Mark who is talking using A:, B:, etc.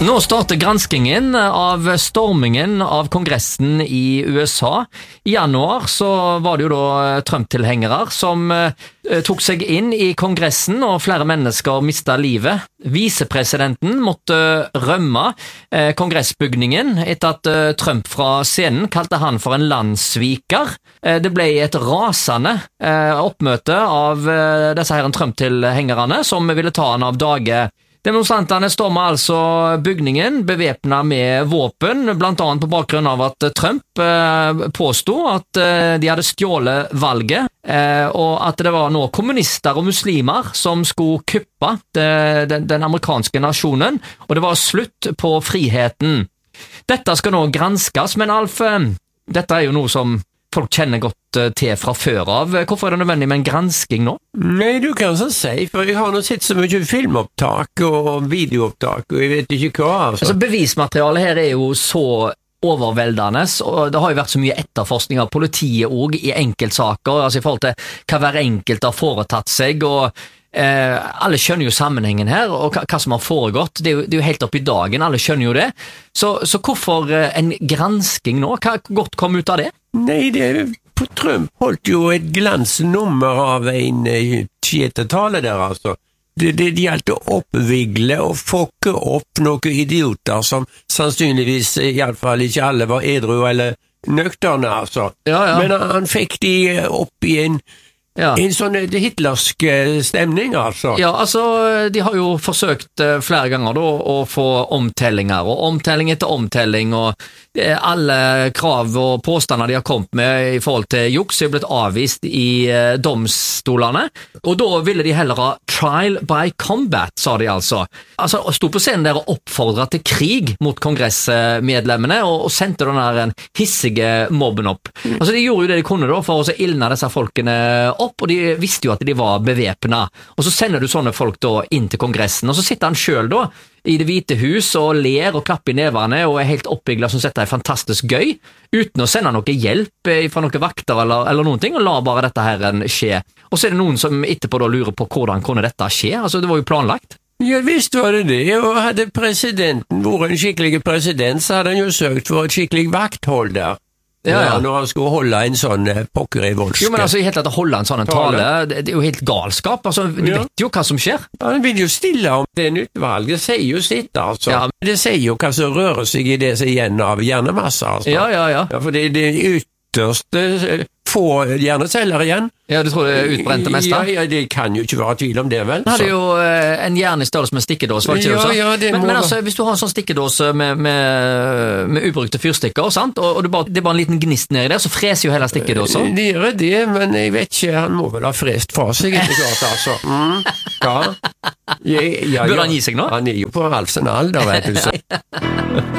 A: Nå starter granskingen av stormingen av kongressen i USA. I januar så var det jo da Trump-tilhengere som tok seg inn i kongressen, og flere mennesker mistet livet. Visepresidenten måtte rømme kongressbygningen etter at Trump fra scenen kalte han for en landssviker. Det ble et rasende oppmøte av disse her Trump-tilhengerne som ville ta han av dage. Demonstrantene stormet altså bygningen bevæpnet med våpen, blant annet på bakgrunn av at Trump påstod at de hadde stjålet valget, og at det var nå kommunister og muslimer som skulle kuppe den amerikanske nasjonen, og det var slutt på friheten. Dette skal nå granskes, men Alf, dette er jo noe som folk kjenner godt til fra før av. Hvorfor er det nødvendig med en gransking nå?
B: Nei, du kan så si, for jeg har nå sett så mye filmopptak og videoopptak, og jeg vet ikke hva. Altså,
A: bevismaterialet her er jo så overveldende, og det har jo vært så mye etterforskning av politiet også i enkeltsaker, altså i forhold til hva hver enkelt har foretatt seg, og alle skjønner jo sammenhengen her, og hva som har foregått. Det er jo helt opp i dagen, alle skjønner jo det. Så hvorfor en gransking nå? Hva godt kom ut av det?
B: nei, Trump holdt jo et glansnummer av en tjetetale der, altså. Det gjaldt å oppvigle og fokke opp noen idioter som sannsynligvis, i alle fall ikke alle, var edru eller nøkterne, altså.
A: Ja.
B: Men han fikk de opp i en sånn hitlersk stemning, altså.
A: Ja, altså, de har jo forsøkt flere ganger da, å få omtellinger, og omtelling etter omtelling, og alle krav og påstander de har kommet med i forhold til juks er blitt avvist i domstolene, og da ville de heller ha trial by combat, sa de altså. Altså, stod på scenen der og oppfordret til krig mot kongressmedlemmene, og sendte den der en hissige mobben opp. Altså, de gjorde jo det de kunne da, for å ildne disse folkene opp, og de visste jo at de var bevæpnet. Og så sender du sånne folk da inn til kongressen, og så sitter han selv da i Det hvite hus og ler og klapper i neverne og er helt oppbygget som dette er fantastisk gøy, uten å sende noe hjelp fra noen vakter eller noen ting, og la bare dette her skje. Og så er det noen som etterpå da lurer på hvordan kunne dette skje, altså det var jo planlagt.
B: Ja, visst var det, og hadde presidenten vært en skikkelig president, så hadde han jo søkt for et skikkelig vakthold der. Ja, når han skulle holde en sånn pokker i voldske.
A: Jo, men altså, helt at å holde en sånn tale, det er jo helt galskap, altså, du vet jo hva som skjer.
B: Ja, han vil jo stille om det utvalget, sier jo sitt, altså. Ja. Det sier jo hva som rører seg i det som igjen av hjernemasse, altså.
A: Ja.
B: Ja, for det ytterste få hjerneceller igjen.
A: Ja, du tror det er utbrente mester?
B: Ja, det kan jo ikke være tvil om det, vel?
A: Han hadde jo en hjerne i størrelse med stikkedås, var det ikke det?
B: Ja, det må...
A: Men altså, hvis du har en sånn stikkedås med ubrukte fyrstikker, sant? Og det er bare en liten gnist nedi der, så freser jo hele stikkedåsen.
B: Det gjør det, men jeg vet ikke, han må vel ha frest fra seg, ikke klart, altså. Ja.
A: Bør han gi seg nå?
B: Han er jo på halsen alder, vet du så.